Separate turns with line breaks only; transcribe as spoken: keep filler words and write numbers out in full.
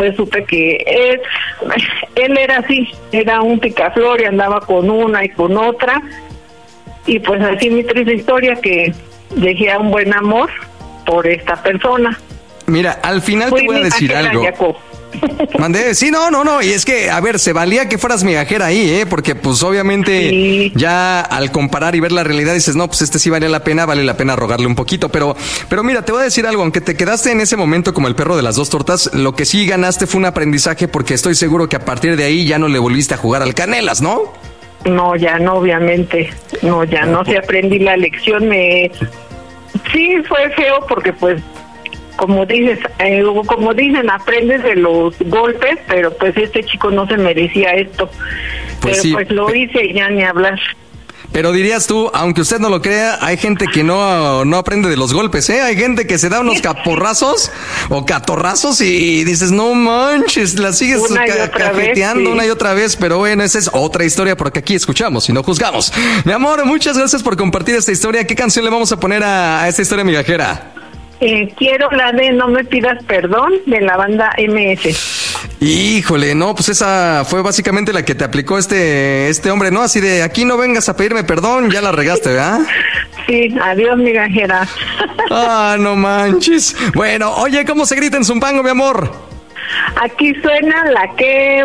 después supe que él, él era así, era un picaflor y andaba con una y con otra. Y pues así mi triste historia, que dejé a un buen amor por esta persona.
Mira, al final
Fui
te voy a decir algo.
Jacob.
Mandé, sí, no, no, no, y es que, a ver, se valía que fueras migajera ahí, ¿eh? Porque, pues, obviamente,
sí.
ya al comparar y ver la realidad dices, no, pues este sí vale la pena, vale la pena rogarle un poquito, pero, pero mira, te voy a decir algo, aunque te quedaste en ese momento como el perro de las dos tortas, lo que sí ganaste fue un aprendizaje, porque estoy seguro que a partir de ahí ya no le volviste a jugar al Canelas, ¿no?
No, ya no, obviamente, no, ya no, se aprendí la lección, me... Sí, fue feo porque, pues, como dices, eh, como dicen, aprendes de los golpes, pero pues este chico no se merecía esto.
Pues
pero
sí.
pues lo hice y ya ni hablar.
Pero dirías tú, aunque usted no lo crea, hay gente que no, no aprende de los golpes, ¿eh? Hay gente que se da unos caporrazos o catorrazos y dices, no manches, la sigues
Una y
ca-
otra
cajeteando
vez, sí.
una y otra vez, pero bueno, esa es otra historia porque aquí escuchamos y no juzgamos. Mi amor, muchas gracias por compartir esta historia. ¿Qué canción le vamos a poner a, a esta historia migajera?
Eh, quiero la de No me pidas perdón, de la banda M S.
Híjole, no, pues esa fue básicamente la que te aplicó este, este hombre, ¿no? Así de, aquí no vengas a pedirme perdón, ya la regaste, ¿verdad?
Sí, adiós, migajera.
Ah, no manches. Bueno, oye, ¿cómo se grita en Zumpango, mi amor?
Aquí suena la que